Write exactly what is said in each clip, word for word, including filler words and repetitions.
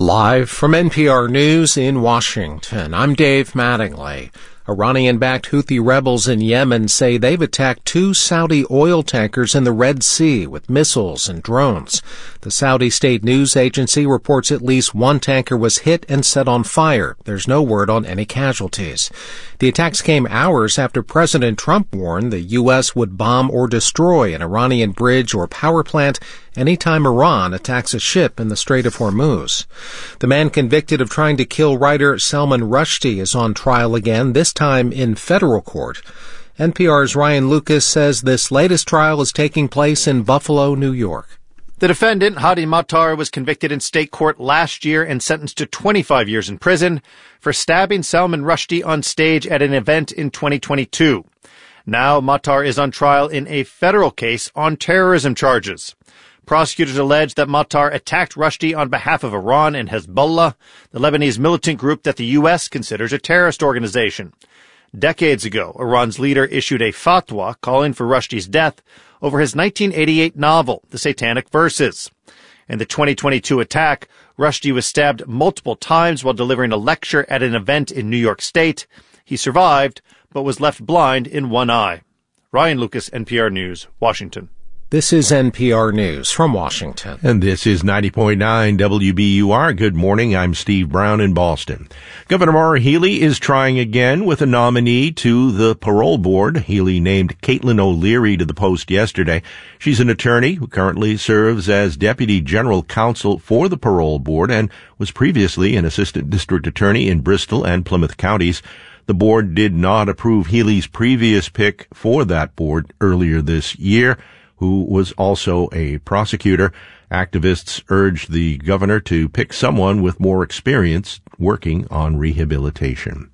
Live from N P R News in Washington, I'm Dave Mattingly. Iranian-backed Houthi rebels in Yemen say they've attacked two Saudi oil tankers in the Red Sea with missiles and drones. The Saudi state news agency reports at least one tanker was hit and set on fire. There's no word on any casualties. The attacks came hours after President Trump warned the U S would bomb or destroy an Iranian bridge or power plant anytime Iran attacks a ship in the Strait of Hormuz. The man convicted of trying to kill writer Salman Rushdie is on trial again, this time in federal court. N P R's Ryan Lucas says this latest trial is taking place in Buffalo, New York. The defendant, Hadi Matar, was convicted in state court last year and sentenced to twenty-five years in prison for stabbing Salman Rushdie on stage at an event in twenty twenty-two. Now Matar is on trial in a federal case on terrorism charges. Prosecutors allege that Matar attacked Rushdie on behalf of Iran and Hezbollah, the Lebanese militant group that the U S considers a terrorist organization. Decades ago, Iran's leader issued a fatwa calling for Rushdie's death over his nineteen eighty-eight novel, The Satanic Verses. In the twenty twenty-two attack, Rushdie was stabbed multiple times while delivering a lecture at an event in New York State. He survived, but was left blind in one eye. Ryan Lucas, N P R News, Washington. This is N P R News from Washington. And this is ninety point nine W B U R. Good morning. I'm Steve Brown in Boston. Governor Maura Healey is trying again with a nominee to the parole board. Healey named Caitlin O'Leary to the post yesterday. She's an attorney who currently serves as deputy general counsel for the parole board and was previously an assistant district attorney in Bristol and Plymouth counties. The board did not approve Healey's previous pick for that board earlier this year, who was also a prosecutor. Activists urged the governor to pick someone with more experience working on rehabilitation.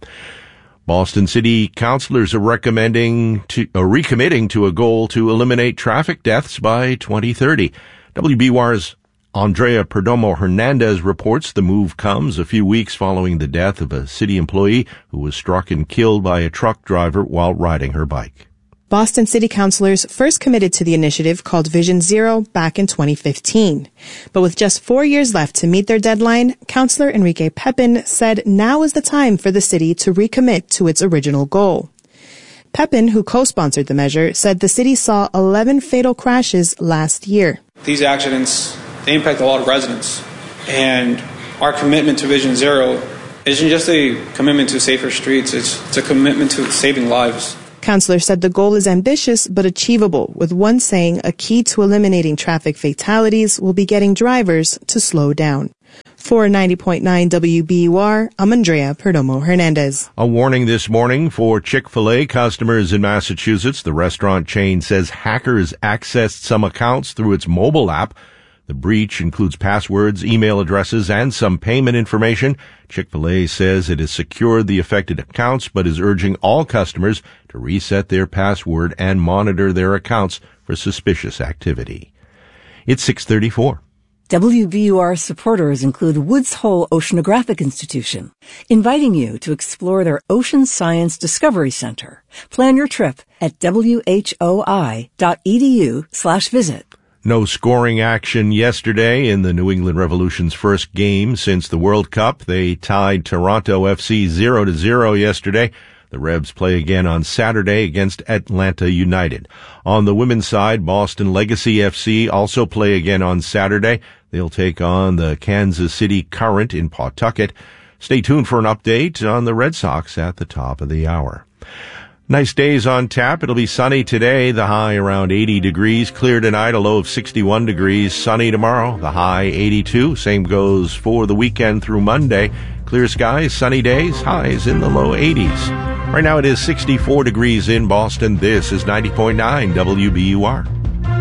Boston City councilors are recommending to, uh, recommitting to a goal to eliminate traffic deaths by twenty thirty. W B U R's Andrea Perdomo Hernandez reports the move comes a few weeks following the death of a city employee who was struck and killed by a truck driver while riding her bike. Boston City councilors first committed to the initiative called Vision Zero back in twenty fifteen. But with just four years left to meet their deadline, Councilor Enrique Pepin said now is the time for the city to recommit to its original goal. Pepin, who co-sponsored the measure, said the city saw eleven fatal crashes last year. These accidents, they impact a lot of residents. And our commitment to Vision Zero isn't just a commitment to safer streets, it's, it's a commitment to saving lives. Councilor said the goal is ambitious but achievable, with one saying a key to eliminating traffic fatalities will be getting drivers to slow down. For ninety point nine W B U R, I'm Andrea Perdomo Hernandez. A warning this morning for Chick-fil-A customers in Massachusetts. The restaurant chain says hackers accessed some accounts through its mobile app. The breach includes passwords, email addresses, and some payment information. Chick-fil-A says it has secured the affected accounts, but is urging all customers to reset their password and monitor their accounts for suspicious activity. It's six thirty-four. W B U R supporters include Woods Hole Oceanographic Institution, inviting you to explore their Ocean Science Discovery Center. Plan your trip at W H O I dot E D U slash visit. No scoring action yesterday in the New England Revolution's first game since the World Cup. They tied Toronto F C zero to zero yesterday. The Rebs play again on Saturday against Atlanta United. On the women's side, Boston Legacy F C also play again on Saturday. They'll take on the Kansas City Current in Pawtucket. Stay tuned for an update on the Red Sox at the top of the hour. Nice days on tap. It'll be sunny today, the high around eighty degrees. Clear tonight, a low of sixty-one degrees. Sunny tomorrow, the high eighty-two. Same goes for the weekend through Monday. Clear skies, sunny days, highs in the low eighties. Right now it is sixty-four degrees in Boston. This is ninety point nine W B U R.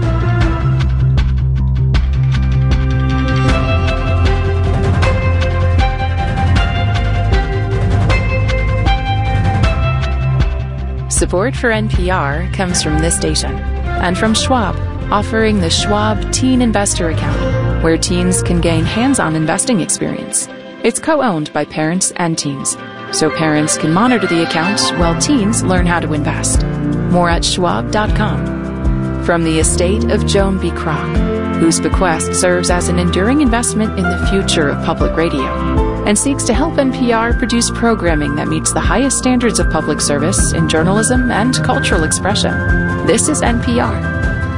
Support for N P R comes from this station and from Schwab, offering the Schwab Teen Investor Account, where teens can gain hands-on investing experience. It's co-owned by parents and teens, so parents can monitor the account while teens learn how to invest. More at schwab dot com. From the estate of Joan B. Kroc, whose bequest serves as an enduring investment in the future of public radio and seeks to help N P R produce programming that meets the highest standards of public service in journalism and cultural expression. This is N P R.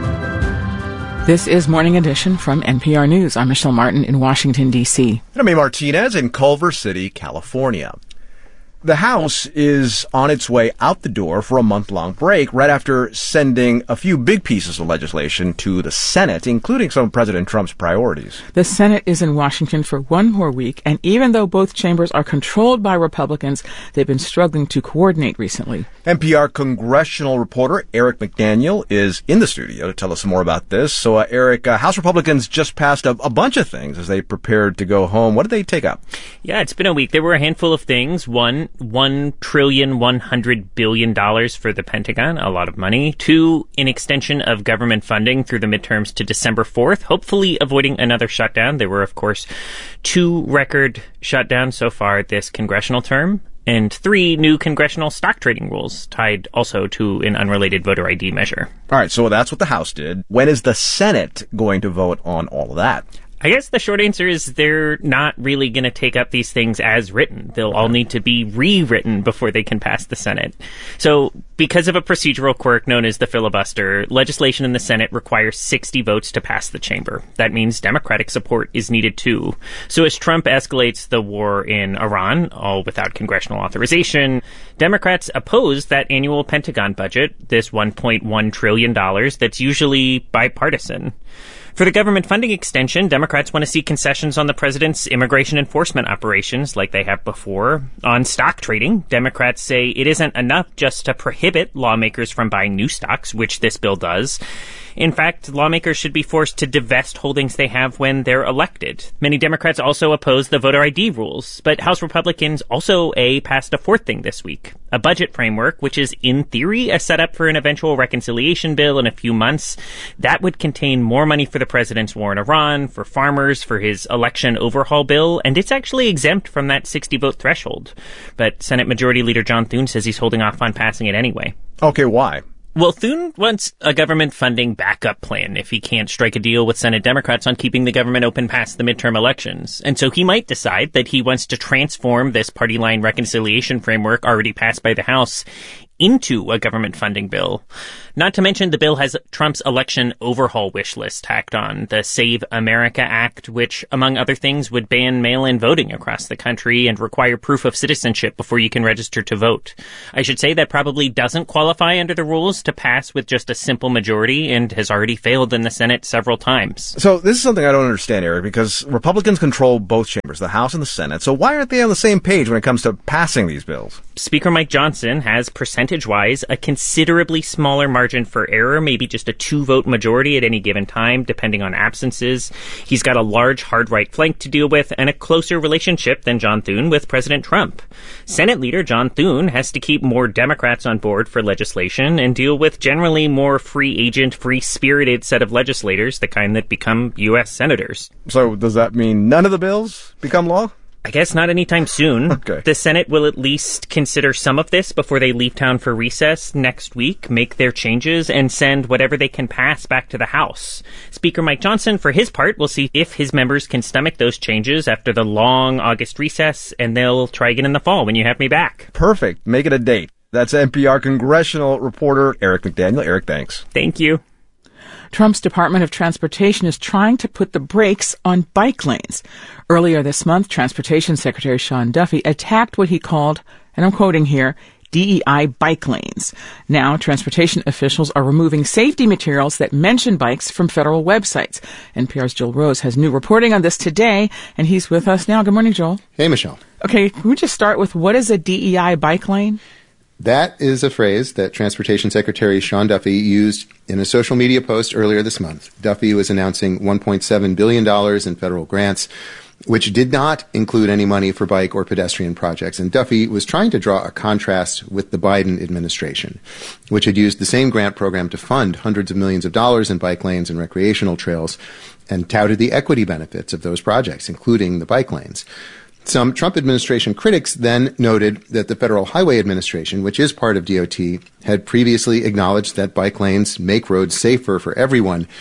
This is Morning Edition from N P R News. I'm Michelle Martin in Washington, D C. And I'm A. Martinez in Culver City, California. The House is on its way out the door for a month-long break right after sending a few big pieces of legislation to the Senate, including some of President Trump's priorities. The Senate is in Washington for one more week, and even though both chambers are controlled by Republicans, they've been struggling to coordinate recently. N P R congressional reporter Eric McDaniel is in the studio to tell us more about this. So, uh, Eric, uh, House Republicans just passed a, a bunch of things as they prepared to go home. What did they take up? Yeah, it's been a week. There were a handful of things. One, one trillion one hundred billion dollars for the Pentagon, a lot of money. Two, an extension of government funding through the midterms to December fourth, hopefully avoiding another shutdown. There were, of course, two record shutdowns so far this congressional term. And three, new congressional stock trading rules tied also to an unrelated voter I D measure. All right, so that's what the House did. When is the Senate going to vote on all of that? I guess the short answer is they're not really going to take up these things as written. They'll all need to be rewritten before they can pass the Senate. So because of a procedural quirk known as the filibuster, legislation in the Senate requires sixty votes to pass the chamber. That means Democratic support is needed too. So as Trump escalates the war in Iran, all without congressional authorization, Democrats oppose that annual Pentagon budget, this one point one trillion dollars that's usually bipartisan. For the government funding extension, Democrats want to see concessions on the president's immigration enforcement operations like they have before. On stock trading, Democrats say it isn't enough just to prohibit lawmakers from buying new stocks, which this bill does. In fact, lawmakers should be forced to divest holdings they have when they're elected. Many Democrats also oppose the voter I D rules, but House Republicans also a passed a fourth thing this week, a budget framework, which is in theory a setup for an eventual reconciliation bill in a few months. That would contain more money for the president's war in Iran, for farmers, for his election overhaul bill, and it's actually exempt from that sixty-vote threshold. But Senate Majority Leader John Thune says he's holding off on passing it anyway. Okay, why? Well, Thune wants a government funding backup plan if he can't strike a deal with Senate Democrats on keeping the government open past the midterm elections. And so he might decide that he wants to transform this party line reconciliation framework already passed by the House into a government funding bill. Not to mention the bill has Trump's election overhaul wish list tacked on, the Save America Act, which, among other things, would ban mail-in voting across the country and require proof of citizenship before you can register to vote. I should say that probably doesn't qualify under the rules to pass with just a simple majority and has already failed in the Senate several times. So this is something I don't understand, Eric, because Republicans control both chambers, the House and the Senate. So why aren't they on the same page when it comes to passing these bills? Speaker Mike Johnson has percentage-wise a considerably smaller margin for error, maybe just a two-vote majority at any given time, depending on absences. He's got a large hard-right flank to deal with and a closer relationship than John Thune with President Trump. Senate Leader John Thune has to keep more Democrats on board for legislation and deal with generally more free agent, free-spirited set of legislators, the kind that become U S senators. So does that mean none of the bills become law? I guess not anytime soon. Okay. The Senate will at least consider some of this before they leave town for recess next week, make their changes, and send whatever they can pass back to the House. Speaker Mike Johnson, for his part, will see if his members can stomach those changes after the long August recess, and they'll try again in the fall when you have me back. Perfect. Make it a date. That's N P R congressional reporter Eric McDaniel. Eric, thanks. Thank you. Trump's Department of Transportation is trying to put the brakes on bike lanes. Earlier this month, Transportation Secretary Sean Duffy attacked what he called, and I'm quoting here, D E I bike lanes. Now, transportation officials are removing safety materials that mention bikes from federal websites. N P R's Joel Rose has new reporting on this today, and he's with us now. Good morning, Joel. Hey, Michelle. Okay, can we just start with what is a D E I bike lane? That is a phrase that Transportation Secretary Sean Duffy used in a social media post earlier this month. Duffy was announcing one point seven billion dollars in federal grants, which did not include any money for bike or pedestrian projects. And Duffy was trying to draw a contrast with the Biden administration, which had used the same grant program to fund hundreds of millions of dollars in bike lanes and recreational trails and touted the equity benefits of those projects, including the bike lanes. Some Trump administration critics then noted that the Federal Highway Administration, which is part of D O T, had previously acknowledged that bike lanes make roads safer for everyone,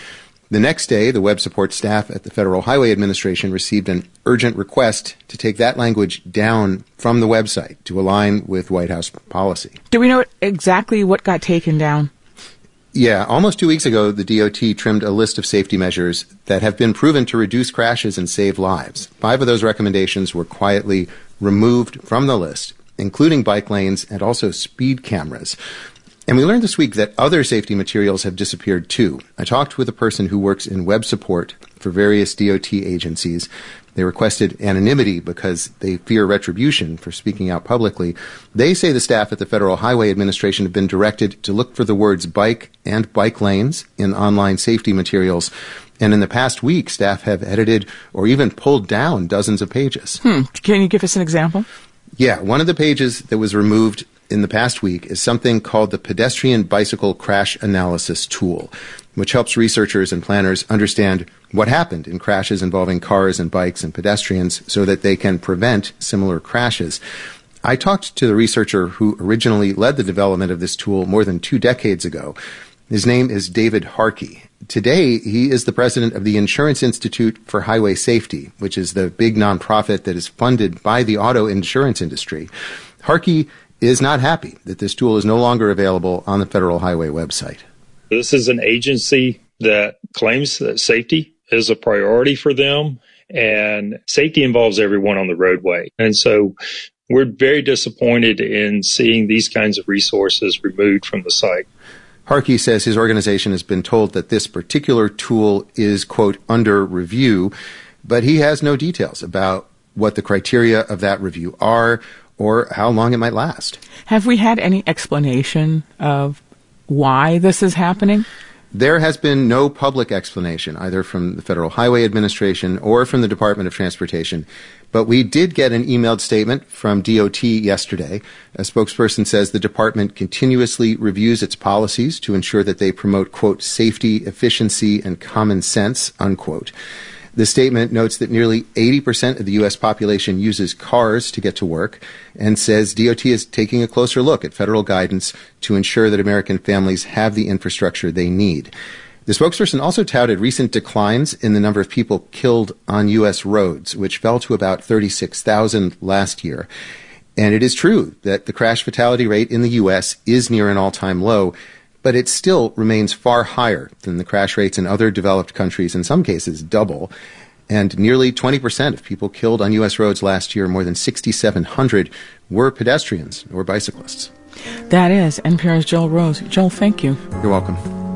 The next day, the web support staff at the Federal Highway Administration received an urgent request to take that language down from the website to align with White House policy. Do we know exactly what got taken down? Yeah, almost two weeks ago, the D O T trimmed a list of safety measures that have been proven to reduce crashes and save lives. Five of those recommendations were quietly removed from the list, including bike lanes and also speed cameras. And we learned this week that other safety materials have disappeared too. I talked with a person who works in web support for various D O T agencies. They requested anonymity because they fear retribution for speaking out publicly. They say the staff at the Federal Highway Administration have been directed to look for the words bike and bike lanes in online safety materials. And in the past week, staff have edited or even pulled down dozens of pages. Hmm. Can you give us an example? Yeah, one of the pages that was removed in the past week is something called the Pedestrian Bicycle Crash Analysis Tool, which helps researchers and planners understand what happened in crashes involving cars and bikes and pedestrians so that they can prevent similar crashes. I talked to the researcher who originally led the development of this tool more than two decades ago. His name is David Harkey. Today, he is the president of the Insurance Institute for Highway Safety, which is the big nonprofit that is funded by the auto insurance industry. Harkey is not happy that this tool is no longer available on the Federal Highway website. This is an agency that claims that safety is a priority for them, and safety involves everyone on the roadway. And so we're very disappointed in seeing these kinds of resources removed from the site. Harkey says his organization has been told that this particular tool is, quote, under review, but he has no details about what the criteria of that review are or how long it might last. Have we had any explanation of why this is happening? There has been no public explanation, either from the Federal Highway Administration or from the Department of Transportation. But we did get an emailed statement from D O T yesterday. A spokesperson says the department continuously reviews its policies to ensure that they promote, quote, safety, efficiency, and common sense, unquote. The statement notes that nearly eighty percent of the U S population uses cars to get to work and says D O T is taking a closer look at federal guidance to ensure that American families have the infrastructure they need. The spokesperson also touted recent declines in the number of people killed on U S roads, which fell to about thirty-six thousand last year. And it is true that the crash fatality rate in the U S is near an all-time low, but it still remains far higher than the crash rates in other developed countries, in some cases double. And nearly twenty percent of people killed on U S roads last year, more than six thousand seven hundred, were pedestrians or bicyclists. That is N P R's Joel Rose. Joel, thank you. You're welcome.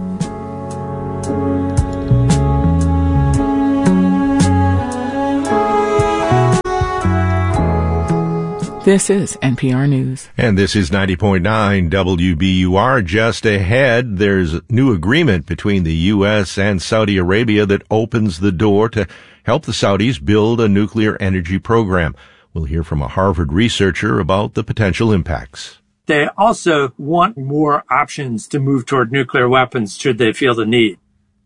This is N P R News. And this is ninety point nine W B U R. Just ahead, there's a new agreement between the U S and Saudi Arabia that opens the door to help the Saudis build a nuclear energy program. We'll hear from a Harvard researcher about the potential impacts. They also want more options to move toward nuclear weapons should they feel the need.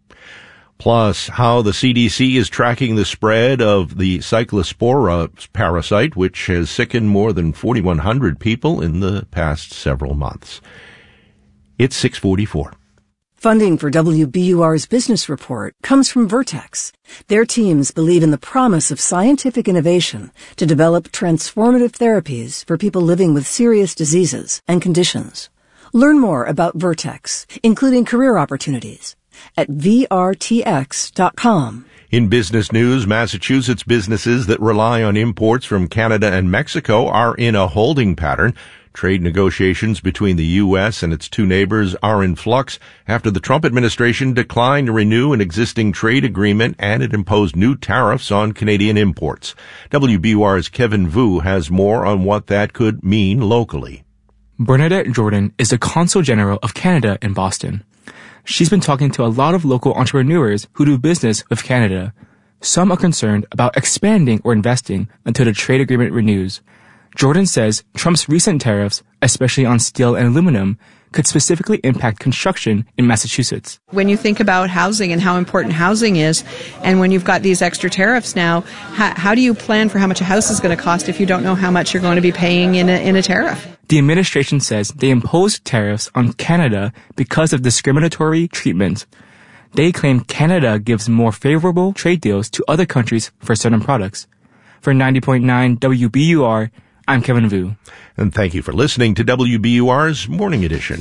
Plus, how the C D C is tracking the spread of the Cyclospora parasite, which has sickened more than forty-one hundred people in the past several months. It's six forty-four. Funding for W B U R's business report comes from Vertex. Their teams believe in the promise of scientific innovation to develop transformative therapies for people living with serious diseases and conditions. Learn more about Vertex, including career opportunities, at V R T X dot com. In business news, Massachusetts businesses that rely on imports from Canada and Mexico are in a holding pattern. Trade negotiations between the U S and its two neighbors are in flux after the Trump administration declined to renew an existing trade agreement and it imposed new tariffs on Canadian imports. W B U R's Kevin Vu has more on what that could mean locally. Bernadette Jordan is the Consul General of Canada in Boston. She's been talking to a lot of local entrepreneurs who do business with Canada. Some are concerned about expanding or investing until the trade agreement renews. Jordan says Trump's recent tariffs, especially on steel and aluminum, could specifically impact construction in Massachusetts. When you think about housing and how important housing is, and when you've got these extra tariffs now, how, how do you plan for how much a house is going to cost if you don't know how much you're going to be paying in a, in a tariff? The administration says they imposed tariffs on Canada because of discriminatory treatment. They claim Canada gives more favorable trade deals to other countries for certain products. For ninety point nine W B U R, I'm Kevin Vu. And thank you for listening to W B U R's Morning Edition.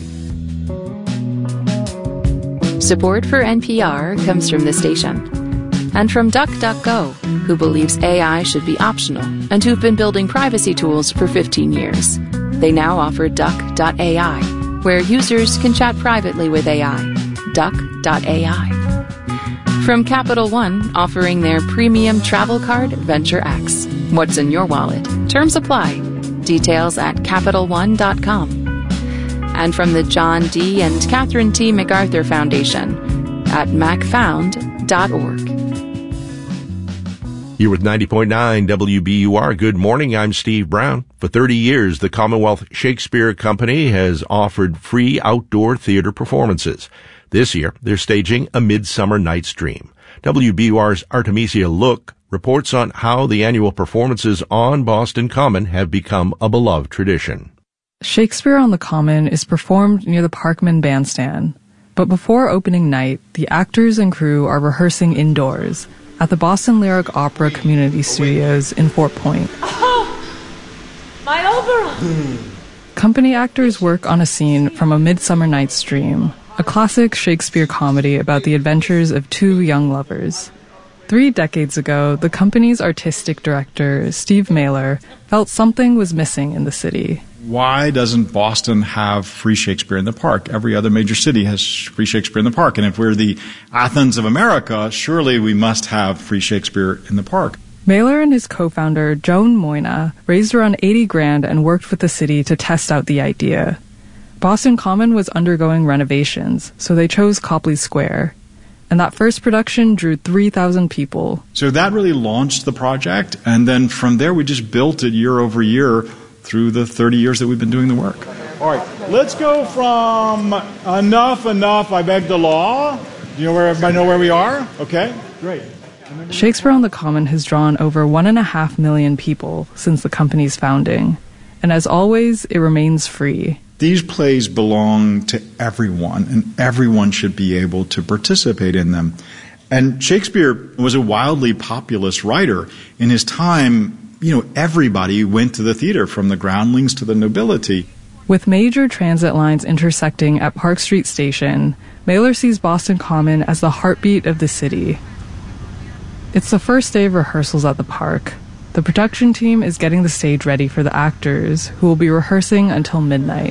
Support for N P R comes from the station and from DuckDuckGo, who believes A I should be optional and who've been building privacy tools for fifteen years. They now offer Duck dot A I, where users can chat privately with A I. Duck dot A I. From Capital One, offering their premium travel card, Venture X. What's in your wallet? Terms apply. Details at Capital One dot com. And from the John D. and Catherine T. MacArthur Foundation at mac found dot org. You're with ninety point nine W B U R. Good morning. I'm Steve Brown. For thirty years, the Commonwealth Shakespeare Company has offered free outdoor theater performances. This year, they're staging A Midsummer Night's Dream. W B U R's Artemisia Look reports on how the annual performances on Boston Common have become a beloved tradition. Shakespeare on the Common is performed near the Parkman Bandstand. But before opening night, the actors and crew are rehearsing indoors at the Boston Lyric Opera Community Studios in Fort Point. Oh, my opera! Company actors work on a scene from A Midsummer Night's Dream, a classic Shakespeare comedy about the adventures of two young lovers. Three decades ago, the company's artistic director, Steve Mailer, felt something was missing in the city. Why doesn't Boston have free Shakespeare in the Park? Every other major city has free Shakespeare in the Park. And if we're the Athens of America, surely we must have free Shakespeare in the Park. Mailer and his co-founder, Joan Moyna, raised around eighty grand and worked with the city to test out the idea. Boston Common was undergoing renovations, so they chose Copley Square. And that first production drew three thousand people. So that really launched the project. And then from there, we just built it year over year through the thirty years that we've been doing the work. All right, let's go from enough, enough, I beg the law. Do you know where everybody know where we are? Okay, great. Shakespeare on the Common has drawn over one and a half million people since the company's founding. And as always, it remains free. These plays belong to everyone, and everyone should be able to participate in them. And Shakespeare was a wildly populist writer. In his time, you know, everybody went to the theater, from the groundlings to the nobility. With major transit lines intersecting at Park Street Station, Mailer sees Boston Common as the heartbeat of the city. It's the first day of rehearsals at the park. The production team is getting the stage ready for the actors, who will be rehearsing until midnight.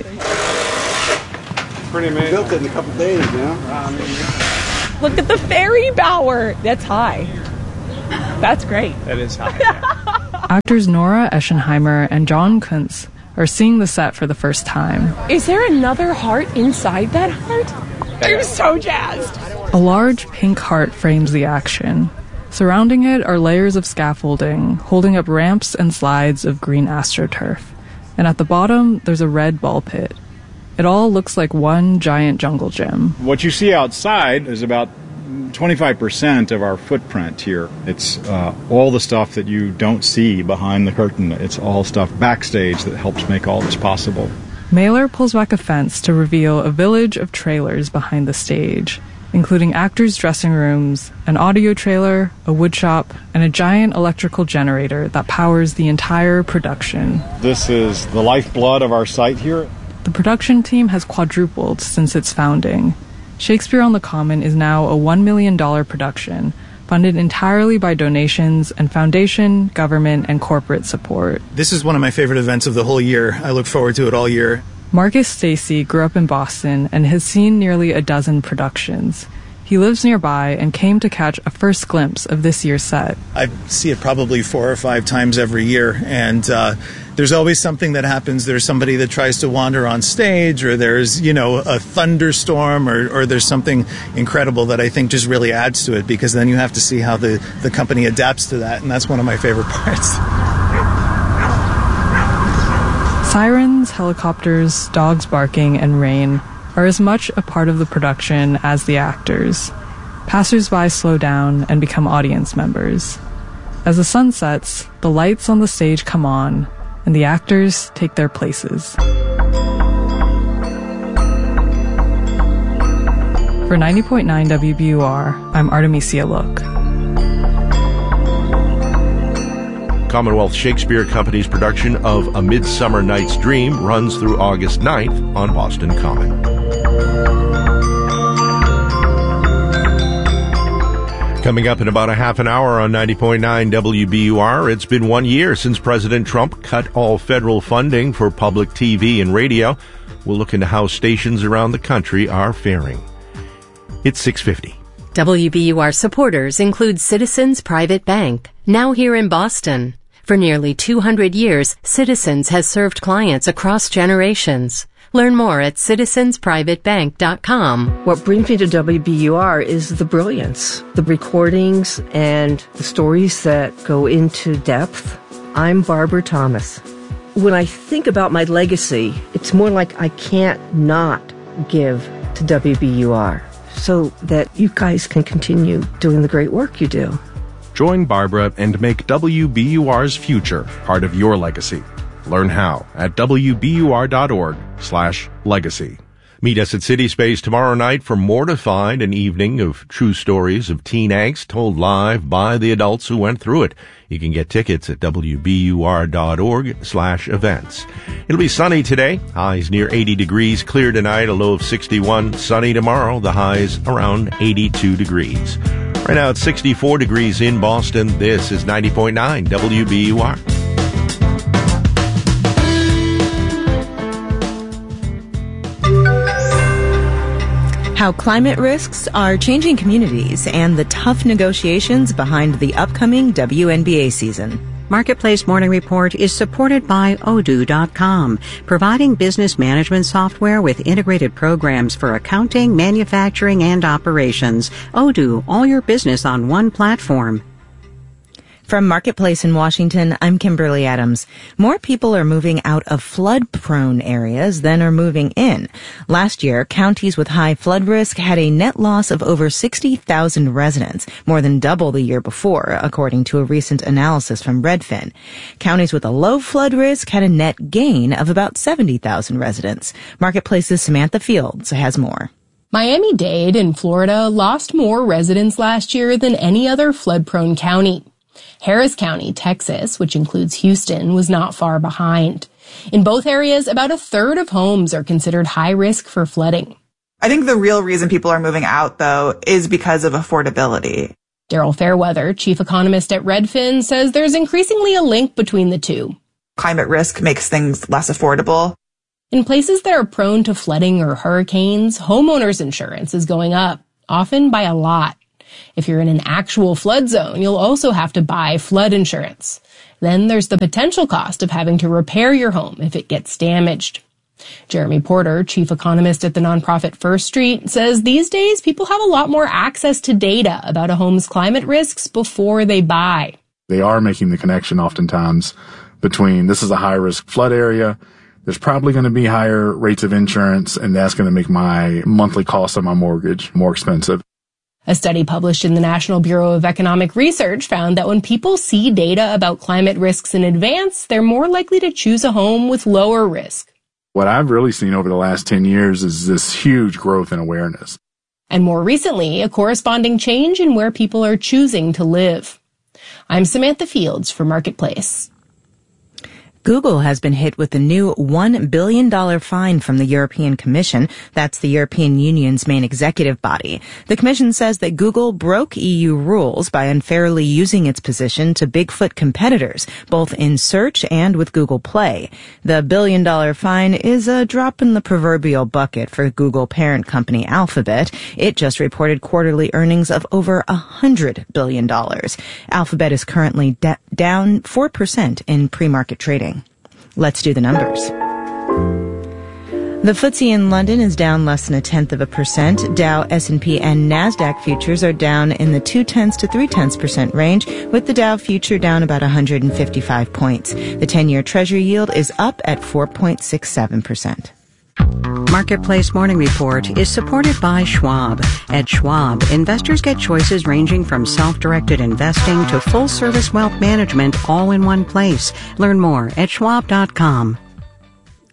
Pretty amazing. Built it in a couple days, you know? Look at the ferry bower. That's high. That's great. That is high. Yeah. Actors Nora Eschenheimer and John Kuntz are seeing the set for the first time. Is there another heart inside that heart? I'm so jazzed. A large pink heart frames the action. Surrounding it are layers of scaffolding, holding up ramps and slides of green astroturf. And at the bottom, there's a red ball pit. It all looks like one giant jungle gym. What you see outside is about twenty-five percent of our footprint here. It's uh, all the stuff that you don't see behind the curtain. It's all stuff backstage that helps make all this possible. Mailer pulls back a fence to reveal a village of trailers behind the stage, including actors' dressing rooms, an audio trailer, a woodshop, and a giant electrical generator that powers the entire production. This is the lifeblood of our site here. The production team has quadrupled since its founding. Shakespeare on the Common is now a one million dollars production, funded entirely by donations and foundation, government, and corporate support. This is one of my favorite events of the whole year. I look forward to it all year. Marcus Stacy grew up in Boston and has seen nearly a dozen productions. He lives nearby and came to catch a first glimpse of this year's set. I see it probably four or five times every year, and uh, there's always something that happens. There's somebody that tries to wander on stage, or there's, you know, a thunderstorm, or, or there's something incredible that I think just really adds to it, because then you have to see how the, the company adapts to that, and that's one of my favorite parts. Sirens, helicopters, dogs barking, and rain are as much a part of the production as the actors. Passers-by slow down and become audience members. As the sun sets, the lights on the stage come on, and the actors take their places. For ninety point nine W B U R, I'm Artemisia Look. Commonwealth Shakespeare Company's production of A Midsummer Night's Dream runs through August ninth on Boston Common. Coming up in about a half an hour on ninety point nine W B U R, it's been one year since President Trump cut all federal funding for public T V and radio. We'll look into how stations around the country are faring. It's six fifty. W B U R supporters include Citizens Private Bank, now here in Boston. For nearly two hundred years, Citizens has served clients across generations. Learn more at citizens private bank dot com. What brings me to W B U R is the brilliance, the recordings and the stories that go into depth. I'm Barbara Thomas. When I think about my legacy, it's more like I can't not give to W B U R so that you guys can continue doing the great work you do. Join Barbara and make W B U R's future part of your legacy. Learn how at W B U R dot org slash legacy. Meet us at City Space tomorrow night for Mortified, an evening of true stories of teen angst told live by the adults who went through it. You can get tickets at W B U R dot org slash events. It'll be sunny today. Highs near eighty degrees. Clear tonight, a low of sixty-one. Sunny tomorrow, the highs around eighty-two degrees. Right now it's sixty-four degrees in Boston. This is ninety point nine W B U R. How climate risks are changing communities and the tough negotiations behind the upcoming W N B A season. Marketplace Morning Report is supported by Odoo dot com, providing business management software with integrated programs for accounting, manufacturing, and operations. Odoo, all your business on one platform. From Marketplace in Washington, I'm Kimberly Adams. More people are moving out of flood-prone areas than are moving in. Last year, counties with high flood risk had a net loss of over sixty thousand residents, more than double the year before, according to a recent analysis from Redfin. Counties with a low flood risk had a net gain of about seventy thousand residents. Marketplace's Samantha Fields has more. Miami-Dade in Florida lost more residents last year than any other flood-prone county. Harris County, Texas, which includes Houston, was not far behind. In both areas, about a third of homes are considered high risk for flooding. I think the real reason people are moving out, though, is because of affordability. Daryl Fairweather, chief economist at Redfin, says there's increasingly a link between the two. Climate risk makes things less affordable. In places that are prone to flooding or hurricanes, homeowners insurance is going up, often by a lot. If you're in an actual flood zone, you'll also have to buy flood insurance. Then there's the potential cost of having to repair your home if it gets damaged. Jeremy Porter, chief economist at the nonprofit First Street, says these days people have a lot more access to data about a home's climate risks before they buy. They are making the connection oftentimes between this is a high-risk flood area, there's probably going to be higher rates of insurance, and that's going to make my monthly cost of my mortgage more expensive. A study published in the National Bureau of Economic Research found that when people see data about climate risks in advance, they're more likely to choose a home with lower risk. What I've really seen over the last ten years is this huge growth in awareness. And more recently, a corresponding change in where people are choosing to live. I'm Samantha Fields for Marketplace. Google has been hit with a new one billion dollars fine from the European Commission. That's the European Union's main executive body. The Commission says that Google broke E U rules by unfairly using its position to Bigfoot competitors, both in search and with Google Play. The billion dollar fine is a drop in the proverbial bucket for Google parent company Alphabet. It just reported quarterly earnings of over one hundred billion dollars. Alphabet is currently da- down four percent in pre-market trading. Let's do the numbers. The F T S E in London is down less than a tenth of a percent. Dow, S and P, and NASDAQ futures are down in the two-tenths to three-tenths percent range, with the Dow future down about one hundred fifty-five points. The ten-year Treasury yield is up at four point six seven percent. Marketplace Morning Report is supported by Schwab. At Schwab, investors get choices ranging from self-directed investing to full-service wealth management all in one place. Learn more at schwab dot com.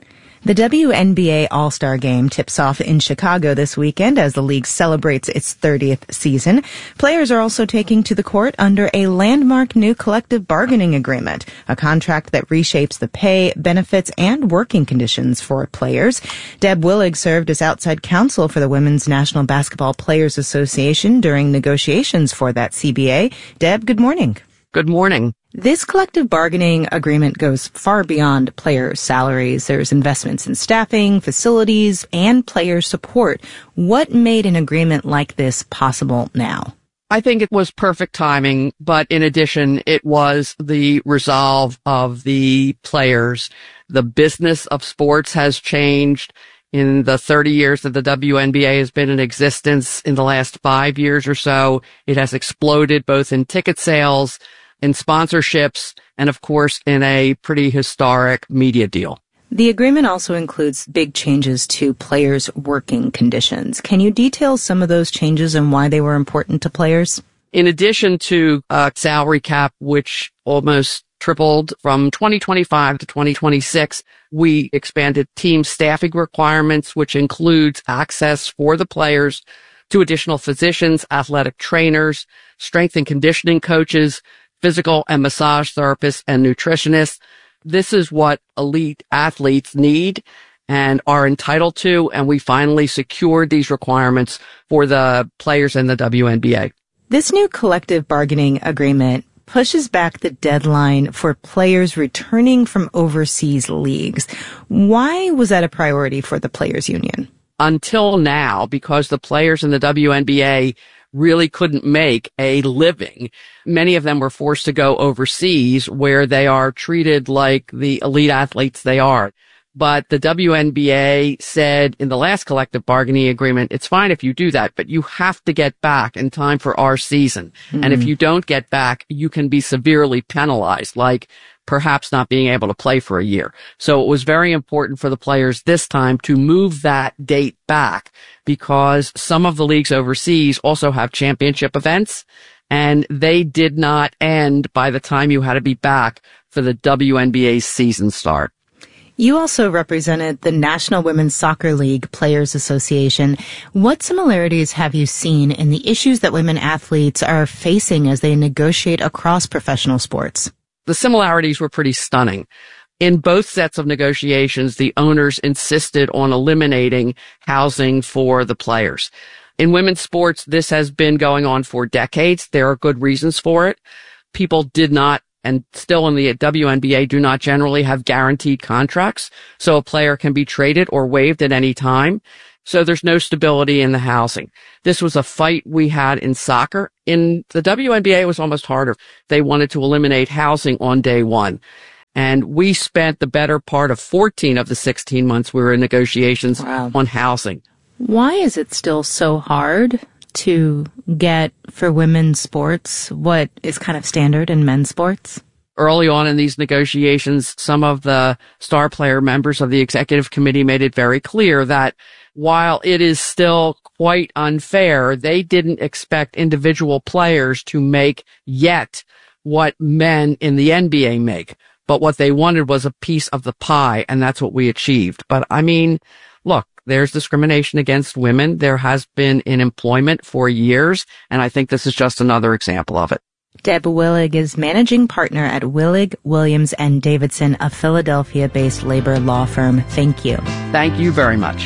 The W N B A All-Star Game tips off in Chicago this weekend as the league celebrates its thirtieth season. Players are also taking to the court under a landmark new collective bargaining agreement, a contract that reshapes the pay, benefits, and working conditions for players. Deb Willig served as outside counsel for the Women's National Basketball Players Association during negotiations for that C B A. Deb, good morning. Good morning. This collective bargaining agreement goes far beyond player salaries. There's investments in staffing, facilities, and player support. What made an agreement like this possible now? I think it was perfect timing, but in addition, it was the resolve of the players. The business of sports has changed. In the thirty years that the W N B A has been in existence, in the last five years or so, it has exploded both in ticket sales, in sponsorships, and of course in a pretty historic media deal. The agreement also includes big changes to players' working conditions. Can you detail some of those changes and why they were important to players? In addition to a salary cap, which almost tripled from twenty twenty-five to twenty twenty-six, we expanded team staffing requirements, which includes access for the players to additional physicians, athletic trainers, strength and conditioning coaches, physical and massage therapists, and nutritionists. This is what elite athletes need and are entitled to, and we finally secured these requirements for the players in the W N B A. This new collective bargaining agreement pushes back the deadline for players returning from overseas leagues. Why was that a priority for the players' union? Until now, because the players in the W N B A really couldn't make a living. Many of them were forced to go overseas where they are treated like the elite athletes they are. But the W N B A said in the last collective bargaining agreement, it's fine if you do that, but you have to get back in time for our season. Mm-hmm. And if you don't get back, you can be severely penalized, like perhaps not being able to play for a year. So it was very important for the players this time to move that date back because some of the leagues overseas also have championship events, and they did not end by the time you had to be back for the W N B A's season start. You also represented the National Women's Soccer League Players Association. What similarities have you seen in the issues that women athletes are facing as they negotiate across professional sports? The similarities were pretty stunning. In both sets of negotiations, the owners insisted on eliminating housing for the players. In women's sports, this has been going on for decades. There are good reasons for it. People did not, and still in the W N B A, do not generally have guaranteed contracts, so a player can be traded or waived at any time. So there's no stability in the housing. This was a fight we had in soccer. In the W N B A, it was almost harder. They wanted to eliminate housing on day one. And we spent the better part of fourteen of the sixteen months we were in negotiations wow. on housing. Why is it still so hard to get for women's sports what is kind of standard in men's sports? Early on in these negotiations, some of the star player members of the executive committee made it very clear that while it is still quite unfair, they didn't expect individual players to make yet what men in the N B A make. But what they wanted was a piece of the pie, and that's what we achieved. But I mean, look, there's discrimination against women. There has been in employment for years, and I think this is just another example of it. Deb Willig is managing partner at Willig, Williams and Davidson, a Philadelphia-based labor law firm. Thank you. Thank you very much.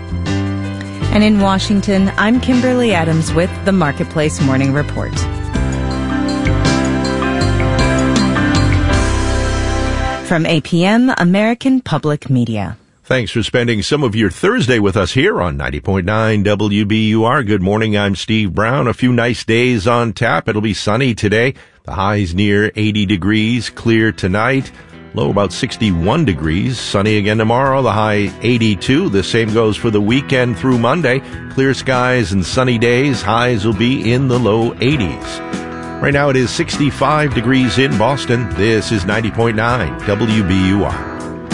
And in Washington, I'm Kimberly Adams with the Marketplace Morning Report. From A P M, American Public Media. Thanks for spending some of your Thursday with us here on ninety point nine W B U R. Good morning, I'm Steve Brown. A few nice days on tap. It'll be sunny today. The high's near eighty degrees, clear tonight. Low about sixty-one degrees. Sunny again tomorrow, the high eighty-two. The same goes for the weekend through Monday. Clear skies and sunny days. Highs will be in the low eighties. Right now it is sixty-five degrees in Boston. This is ninety point nine W B U R.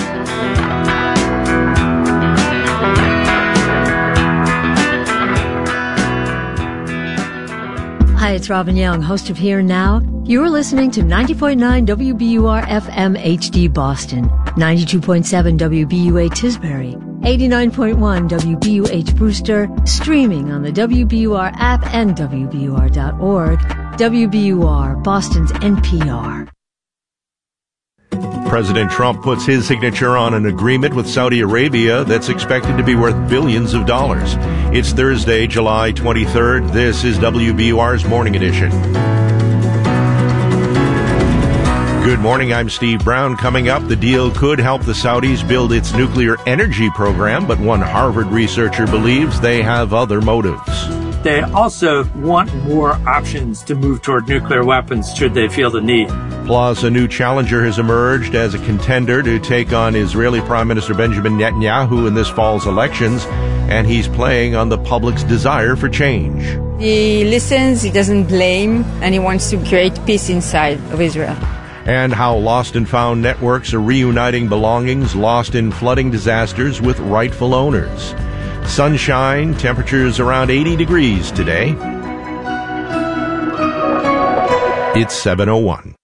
Hi, it's Robin Young, host of Here Now. You're listening to ninety point nine W B U R F M H D Boston. ninety-two point seven W B U A Tisbury, eighty-nine point one W B U H Brewster, streaming on the W B U R app and W B U R dot org. W B U R, Boston's N P R. President Trump puts his signature on an agreement with Saudi Arabia that's expected to be worth billions of dollars. It's Thursday, July twenty-third. This is W B U R's Morning Edition. Good morning, I'm Steve Brown. Coming up, the deal could help the Saudis build its nuclear energy program, but one Harvard researcher believes they have other motives. They also want more options to move toward nuclear weapons should they feel the need. Plus, a new challenger has emerged as a contender to take on Israeli Prime Minister Benjamin Netanyahu in this fall's elections, and he's playing on the public's desire for change. He listens, he doesn't blame, and he wants to create peace inside of Israel. And how lost and found networks are reuniting belongings lost in flooding disasters with rightful owners. Sunshine, temperatures around eighty degrees today. It's seven oh one.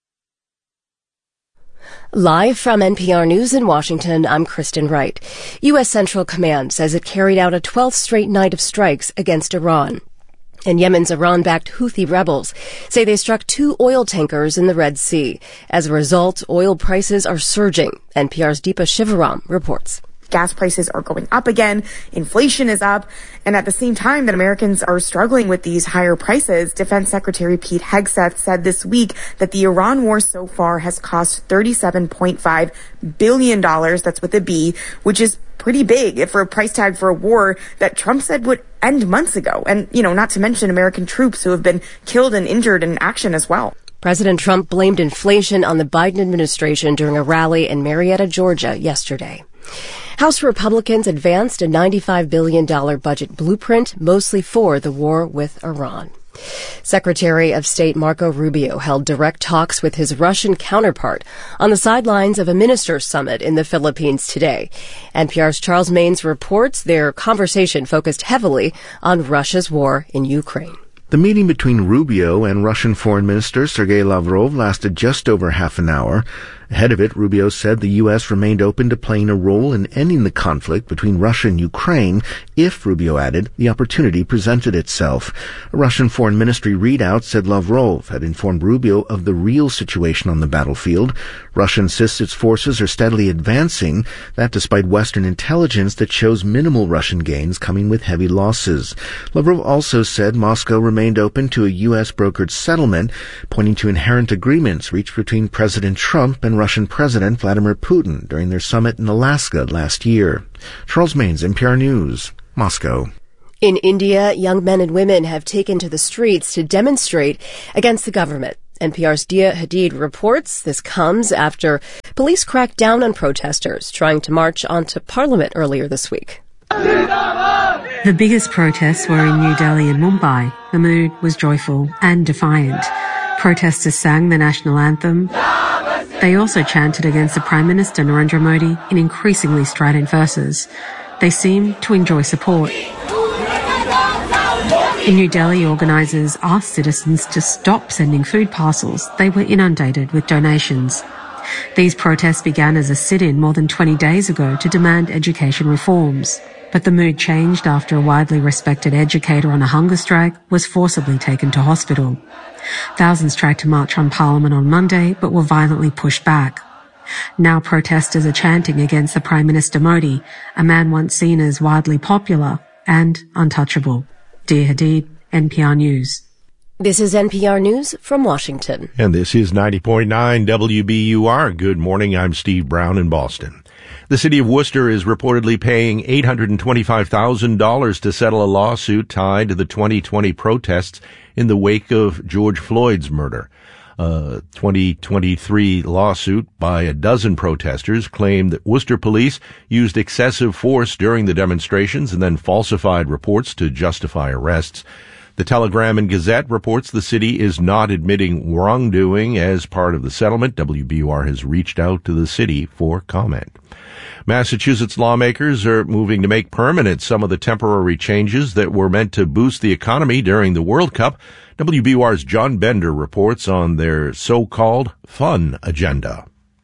Live from N P R News in Washington, I'm Kristen Wright. U S Central Command says it carried out a twelfth straight night of strikes against Iran. And Yemen's Iran-backed Houthi rebels say they struck two oil tankers in the Red Sea. As a result, oil prices are surging. N P R's Deepa Shivaram reports. Gas prices are going up again, inflation is up, and at the same time that Americans are struggling with these higher prices, Defense Secretary Pete Hegseth said this week that the Iran war so far has cost thirty-seven point five billion dollars, that's with a B, which is pretty big for a price tag for a war that Trump said would end months ago. And, you know, not to mention American troops who have been killed and injured in action as well. President Trump blamed inflation on the Biden administration during a rally in Marietta, Georgia yesterday. House Republicans advanced a ninety-five billion dollars budget blueprint, mostly for the war with Iran. Secretary of State Marco Rubio held direct talks with his Russian counterpart on the sidelines of a ministers' summit in the Philippines today. N P R's Charles Maynes reports their conversation focused heavily on Russia's war in Ukraine. The meeting between Rubio and Russian Foreign Minister Sergei Lavrov lasted just over half an hour. Ahead of it, Rubio said the U S remained open to playing a role in ending the conflict between Russia and Ukraine if, Rubio added, the opportunity presented itself. A Russian Foreign Ministry readout said Lavrov had informed Rubio of the real situation on the battlefield. Russia insists its forces are steadily advancing, that despite Western intelligence that shows minimal Russian gains coming with heavy losses. Lavrov also said Moscow remained open to a U S-brokered settlement, pointing to inherent agreements reached between President Trump and Russian President Vladimir Putin during their summit in Alaska last year. Charles Maynes, N P R News, Moscow. In India, young men and women have taken to the streets to demonstrate against the government. N P R's Dia Hadid reports this comes after police cracked down on protesters trying to march onto Parliament earlier this week. The biggest protests were in New Delhi and Mumbai. The mood was joyful and defiant. Protesters sang the national anthem. They also chanted against the Prime Minister Narendra Modi in increasingly strident verses. They seemed to enjoy support. In New Delhi, organisers asked citizens to stop sending food parcels. They were inundated with donations. These protests began as a sit-in more than twenty days ago to demand education reforms. But the mood changed after a widely respected educator on a hunger strike was forcibly taken to hospital. Thousands tried to march on Parliament on Monday, but were violently pushed back. Now protesters are chanting against the Prime Minister Modi, a man once seen as widely popular and untouchable. Dia Hadid, N P R News. This is N P R News from Washington. And this is ninety point nine W B U R. Good morning, I'm Steve Brown in Boston. The city of Worcester is reportedly paying eight hundred twenty-five thousand dollars to settle a lawsuit tied to the twenty twenty protests in the wake of George Floyd's murder. A twenty twenty-three lawsuit by a dozen protesters claimed that Worcester police used excessive force during the demonstrations and then falsified reports to justify arrests. The Telegram and Gazette reports the city is not admitting wrongdoing as part of the settlement. W B U R has reached out to the city for comment. Massachusetts lawmakers are moving to make permanent some of the temporary changes that were meant to boost the economy during the World Cup. W B U R's John Bender reports on their so-called fun agenda.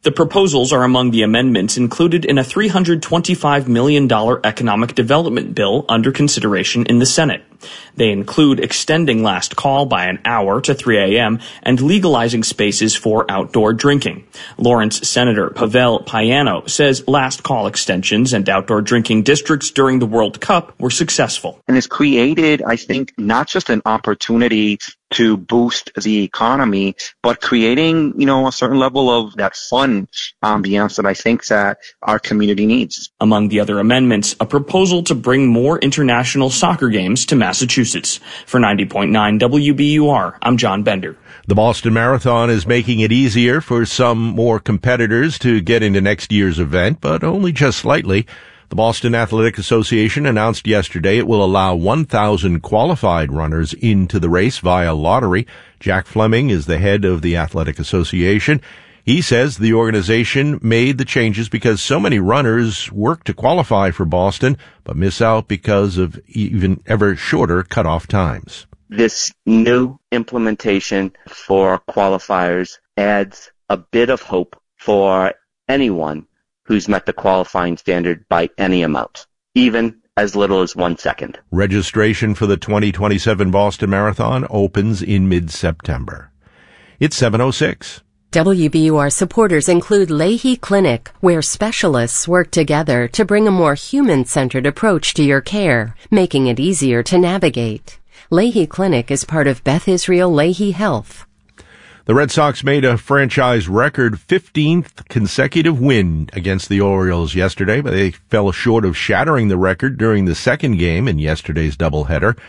The proposals are among the amendments included in a three hundred twenty-five million dollars economic development bill under consideration in the Senate. They include extending last call by an hour to three a.m. and legalizing spaces for outdoor drinking. Lawrence Senator Pavel Payano says last call extensions and outdoor drinking districts during the World Cup were successful. And it's created, I think, not just an opportunity to boost the economy, but creating, you know, a certain level of that fun ambiance that I think that our community needs. Among the other amendments, a proposal to bring more international soccer games to Massachusetts. For ninety point nine W B U R, I'm John Bender. The Boston Marathon is making it easier for some more competitors to get into next year's event, but only just slightly. The Boston Athletic Association announced yesterday it will allow one thousand qualified runners into the race via lottery. Jack Fleming is the head of the Athletic Association. He says the organization made the changes because so many runners work to qualify for Boston, but miss out because of even ever shorter cutoff times. This new implementation for qualifiers adds a bit of hope for anyone who's met the qualifying standard by any amount, even as little as one second. Registration for the twenty twenty-seven Boston Marathon opens in mid-September. It's seven oh six. W B U R supporters include Leahy Clinic, where specialists work together to bring a more human-centered approach to your care, making it easier to navigate. Leahy Clinic is part of Beth Israel Leahy Health. The Red Sox made a franchise record fifteenth consecutive win against the Orioles yesterday, but they fell short of shattering the record during the second game in yesterday's doubleheader.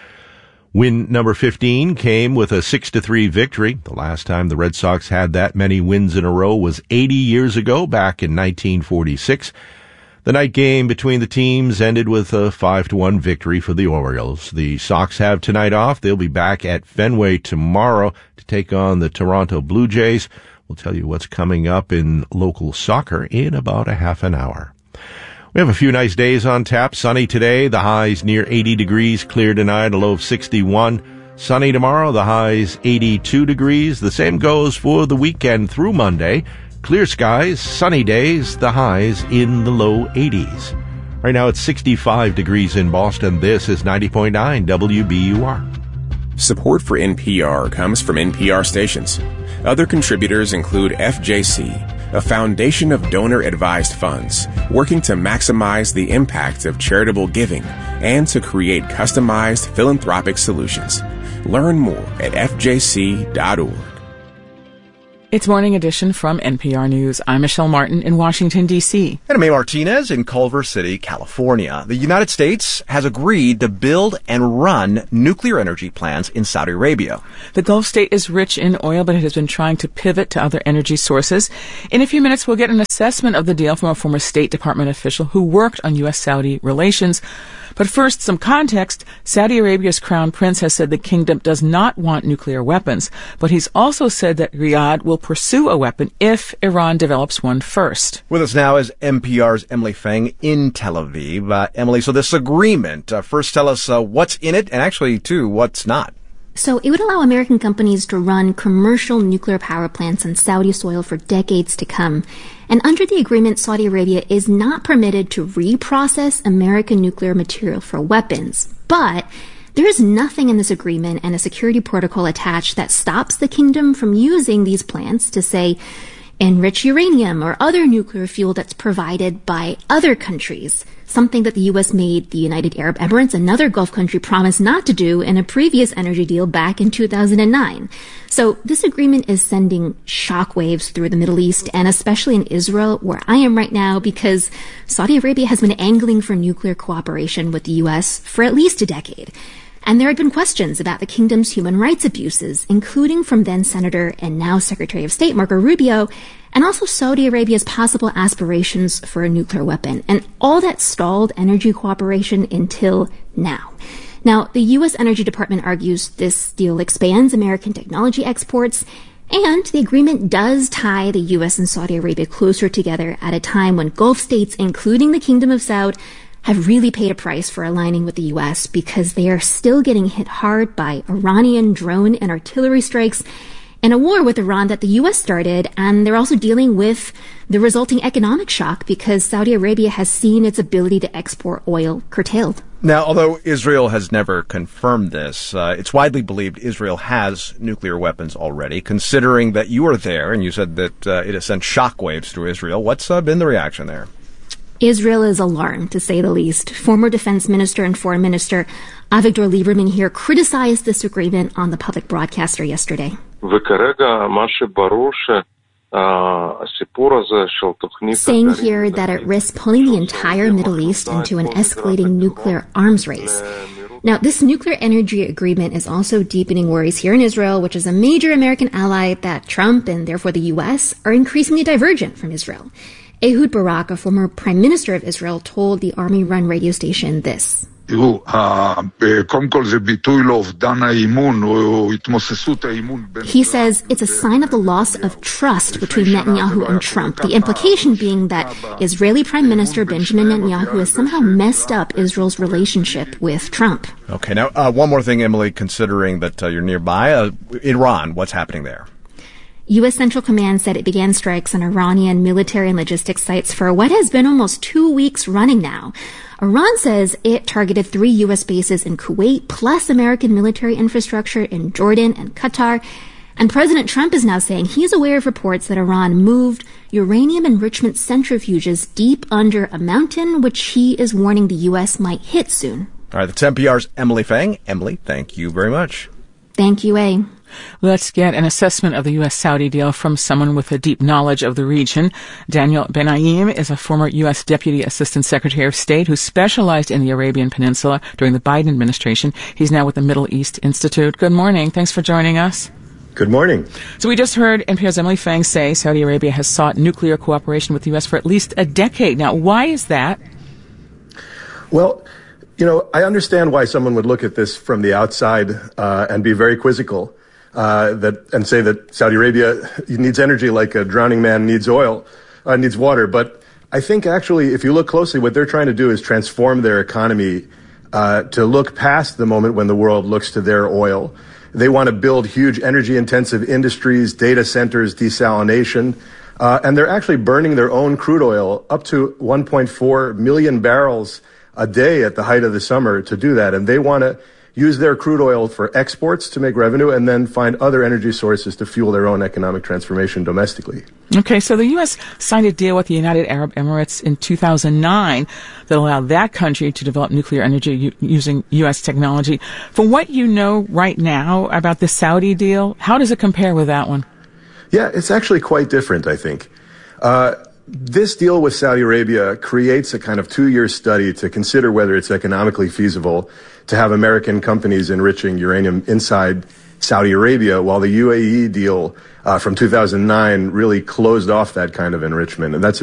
Win number fifteen came with a six to three victory. The last time the Red Sox had that many wins in a row was eighty years ago, back in nineteen forty-six. The night game between the teams ended with a five to one victory for the Orioles. The Sox have tonight off. They'll be back at Fenway tomorrow to take on the Toronto Blue Jays. We'll tell you what's coming up in local soccer in about a half an hour. We have a few nice days on tap. Sunny today, the highs near eighty degrees. Clear tonight, a low of sixty-one. Sunny tomorrow, the highs eighty-two degrees. The same goes for the weekend through Monday. Clear skies, sunny days, the highs in the low eighties. Right now it's sixty-five degrees in Boston. This is ninety point nine W B U R. Support for N P R comes from N P R stations. Other contributors include F J C, a foundation of donor-advised funds working to maximize the impact of charitable giving and to create customized philanthropic solutions. Learn more at F J C dot org. It's Morning Edition from N P R News. I'm Michelle Martin in Washington, D C And I'm May Martinez in Culver City, California. The United States has agreed to build and run nuclear energy plants in Saudi Arabia. The Gulf state is rich in oil, but it has been trying to pivot to other energy sources. In a few minutes, we'll get an assessment of the deal from a former State Department official who worked on U S Saudi relations. But first, some context. Saudi Arabia's crown prince has said the kingdom does not want nuclear weapons, but he's also said that Riyadh will pursue a weapon if Iran develops one first. With us now is N P R's Emily Feng in Tel Aviv. Uh, Emily, so this agreement, uh, first tell us uh, what's in it, and actually, too, what's not. So it would allow American companies to run commercial nuclear power plants on Saudi soil for decades to come. And under the agreement, Saudi Arabia is not permitted to reprocess American nuclear material for weapons. But there is nothing in this agreement and a security protocol attached that stops the kingdom from using these plants to, say, enrich uranium or other nuclear fuel that's provided by other countries, something that the U S made the United Arab Emirates, another Gulf country, promise not to do in a previous energy deal back in two thousand nine. So this agreement is sending shockwaves through the Middle East and especially in Israel, where I am right now, because Saudi Arabia has been angling for nuclear cooperation with the U S for at least a decade. And there had been questions about the kingdom's human rights abuses, including from then Senator and now Secretary of State Marco Rubio, and also Saudi Arabia's possible aspirations for a nuclear weapon. And all that stalled energy cooperation until now. Now, the U S Energy Department argues this deal expands American technology exports, and the agreement does tie the U S and Saudi Arabia closer together at a time when Gulf states, including the Kingdom of Saud, have really paid a price for aligning with the U S because they are still getting hit hard by Iranian drone and artillery strikes and a war with Iran that the U S started, and they're also dealing with the resulting economic shock because Saudi Arabia has seen its ability to export oil curtailed. Now, although Israel has never confirmed this, uh, it's widely believed Israel has nuclear weapons already. Considering that you were there and you said that uh, it has sent shockwaves through Israel, what's uh, been the reaction there? Israel is alarmed, to say the least. Former defense minister and foreign minister Avigdor Lieberman here criticized this agreement on the public broadcaster yesterday. Saying here that it risks pulling the entire Middle East into an escalating nuclear arms race. Now, this nuclear energy agreement is also deepening worries here in Israel, which is a major American ally that Trump and therefore the U S are increasingly divergent from Israel. Ehud Barak, a former prime minister of Israel, told the army-run radio station this. He says it's a sign of the loss of trust between Netanyahu and Trump, the implication being that Israeli Prime Minister Benjamin Netanyahu has somehow messed up Israel's relationship with Trump. Okay, now uh, one more thing, Emily, considering that uh, you're nearby, uh, Iran, what's happening there? U S Central Command said it began strikes on Iranian military and logistics sites for what has been almost two weeks running now. Iran says it targeted three U S bases in Kuwait, plus American military infrastructure in Jordan and Qatar. And President Trump is now saying he's aware of reports that Iran moved uranium enrichment centrifuges deep under a mountain, which he is warning the U S might hit soon. All right, that's N P R's Emily Feng. Emily, thank you very much. Thank you, A. Let's get an assessment of the U S-Saudi deal from someone with a deep knowledge of the region. Daniel Benaim is a former U S Deputy Assistant Secretary of State who specialized in the Arabian Peninsula during the Biden administration. He's now with the Middle East Institute. Good morning. Thanks for joining us. Good morning. So we just heard N P R's Emily Feng say Saudi Arabia has sought nuclear cooperation with the U S for at least a decade. Now, why is that? Well, you know, I understand why someone would look at this from the outside uh, and be very quizzical. Uh, that and say that Saudi Arabia needs energy like a drowning man needs oil, uh, needs water. But I think actually, if you look closely, what they're trying to do is transform their economy uh, to look past the moment when the world looks to their oil. They want to build huge energy-intensive industries, data centers, desalination, uh, and they're actually burning their own crude oil up to one point four million barrels a day at the height of the summer to do that. And they want to use their crude oil for exports to make revenue and then find other energy sources to fuel their own economic transformation domestically. Okay, so the U S signed a deal with the United Arab Emirates in two thousand nine that allowed that country to develop nuclear energy u- using U S technology. From what you know right now about the Saudi deal, how does it compare with that one? Yeah, it's actually quite different, I think. Uh, This deal with Saudi Arabia creates a kind of two-year study to consider whether it's economically feasible to have American companies enriching uranium inside Saudi Arabia, while the U A E deal uh, from two thousand nine really closed off that kind of enrichment. And that's